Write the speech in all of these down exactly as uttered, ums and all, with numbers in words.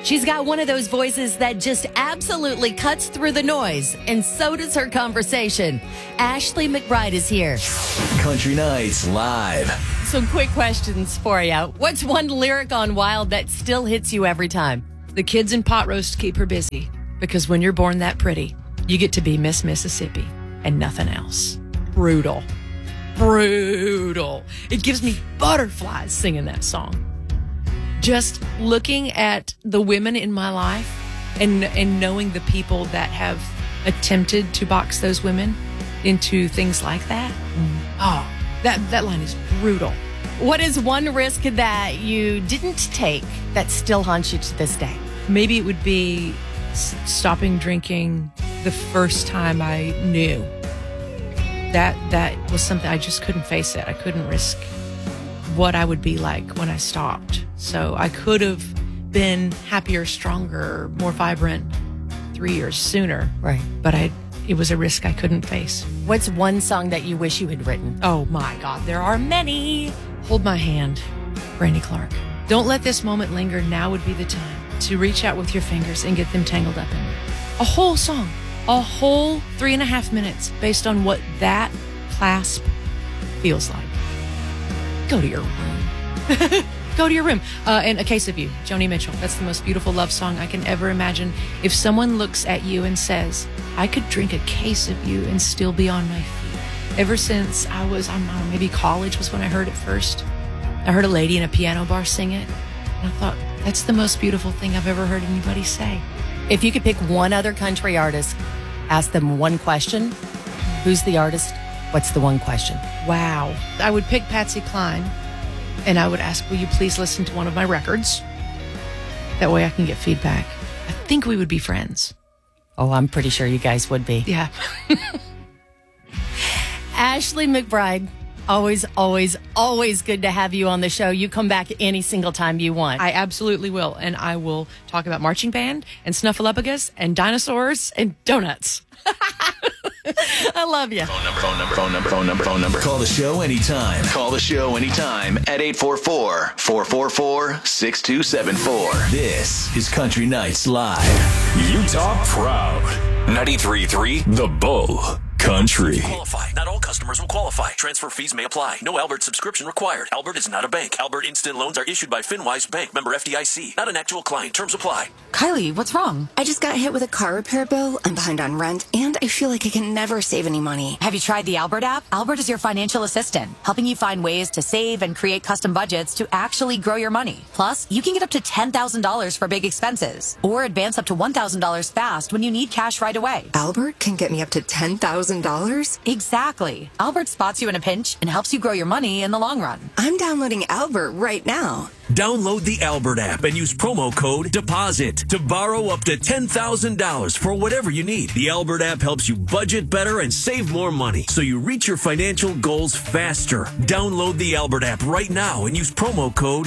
She's got one of those voices that just absolutely cuts through the noise, and so does her conversation. Ashley McBryde is here. Country Nights Live. Some quick questions for you. What's one lyric on Wild that still hits you every time? The kids in pot roast keep her busy, because when you're born that pretty, you get to be Miss Mississippi and nothing else. Brutal. Brutal. It gives me butterflies singing that song. Just looking at the women in my life and and knowing the people that have attempted to box those women into things like that. Mm. Oh, that, that line is brutal. What is one risk that you didn't take that still haunts you to this day? Maybe it would be s- stopping drinking the first time I knew. That that was something I just couldn't face it. I couldn't risk what I would be like when I stopped. So I could have been happier, stronger, more vibrant three years sooner. Right. But I, it was a risk I couldn't face. What's one song that you wish you had written? Oh my God, there are many. Hold My Hand, Brandy Clark. Don't let this moment linger. Now would be the time to reach out with your fingers and get them tangled up in it. A whole song, a whole three and a half minutes based on what that clasp feels like. Go to your room. Go to your room. Uh, and A Case of You, Joni Mitchell. That's the most beautiful love song I can ever imagine. If someone looks at you and says, I could drink a case of you and still be on my feet. Ever since I was, I don't know, maybe college was when I heard it first. I heard a lady in a piano bar sing it. And I thought, that's the most beautiful thing I've ever heard anybody say. If you could pick one other country artist, ask them one question, who's the artist? What's the one question? Wow. I would pick Patsy Cline, and I would ask, will you please listen to one of my records? That way I can get feedback. I think we would be friends. Oh, I'm pretty sure you guys would be. Yeah. Ashley McBryde, always, always, always good to have you on the show. You come back any single time you want. I absolutely will. And I will talk about marching band and snuffleupagus and dinosaurs and donuts. I love you. Phone number, phone number, phone number, phone number, phone number. Call the show anytime. Call the show anytime at eight four four, four four four, six two seven four. This is Country Nights Live. Utah proud. ninety-three point three The Bull Country. Qualify. Not all customers will qualify. Transfer fees may apply. No Albert subscription required. Albert is not a bank. Albert Instant Loans are issued by FinWise Bank, member F D I C. Not an actual client. Terms apply. Kylie, what's wrong? I just got hit with a car repair bill. I'm behind on rent, and I feel like I can never save any money. Have you tried the Albert app? Albert is your financial assistant, helping you find ways to save and create custom budgets to actually grow your money. Plus, you can get up to ten thousand dollars for big expenses, or advance up to one thousand dollars fast when you need cash right away. Albert can get me up to ten thousand dollars? Exactly. Albert spots you in a pinch and helps you grow your money in the long run. I'm downloading Albert right now. Download the Albert app and use promo code DEPOSIT to borrow up to ten thousand dollars for whatever you need. The Albert app helps you budget better and save more money so you reach your financial goals faster. Download the Albert app right now and use promo code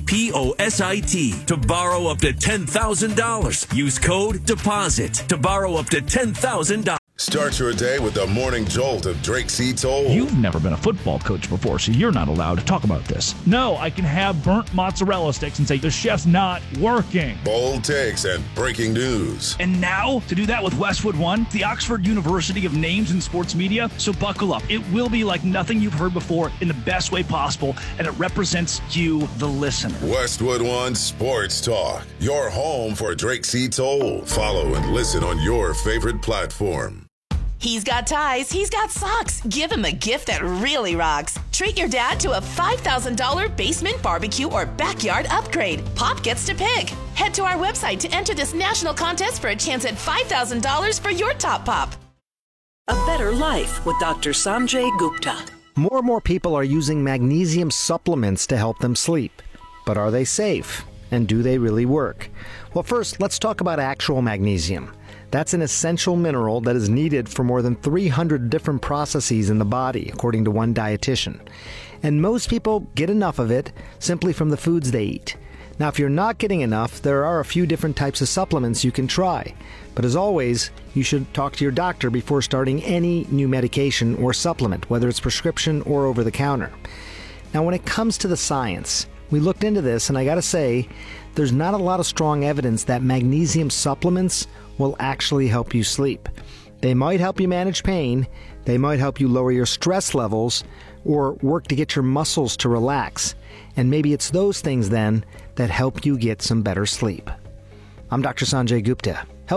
DEPOSIT to borrow up to ten thousand dollars. Use code DEPOSIT to borrow up to ten thousand dollars. Start your day with the morning jolt of Drake C. Toll. You've never been a football coach before, so you're not allowed to talk about this. No, I can have burnt mozzarella sticks and say, the chef's not working. Bold takes and breaking news. And now, to do that with Westwood One, the Oxford University of Names in Sports Media, so buckle up. It will be like nothing you've heard before in the best way possible, and it represents you, the listener. Westwood One Sports Talk, your home for Drake C. Toll. Follow and listen on your favorite platform. He's got ties, he's got socks. Give him a gift that really rocks. Treat your dad to a five thousand dollars basement barbecue or backyard upgrade. Pop gets to pick. Head to our website to enter this national contest for a chance at five thousand dollars for your top pop. A better life with Doctor Sanjay Gupta. More and more people are using magnesium supplements to help them sleep. But are they safe? And do they really work? Well, first, let's talk about actual magnesium. That's an essential mineral that is needed for more than three hundred different processes in the body, according to one dietitian. And most people get enough of it simply from the foods they eat. Now, if you're not getting enough, there are a few different types of supplements you can try. But as always, you should talk to your doctor before starting any new medication or supplement, whether it's prescription or over the counter. Now, when it comes to the science, We looked into this, and I gotta say, there's not a lot of strong evidence that magnesium supplements will actually help you sleep. They might help you manage pain, they might help you lower your stress levels, or work to get your muscles to relax. And maybe it's those things then that help you get some better sleep. I'm Doctor Sanjay Gupta.